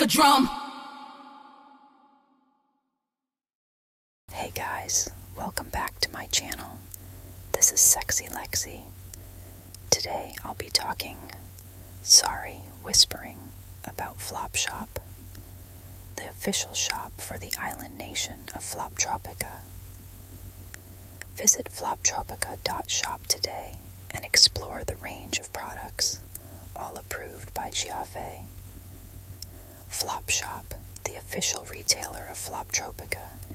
a drum. Hey guys, welcome back to my channel. This is Sexy Lexi. Today I'll be whispering about Flopshop, the official shop for the island nation of Floptropica. Visit floptropica.shop today and explore the range of products, all approved by Giave. Flopshop, the official retailer of Floptropica,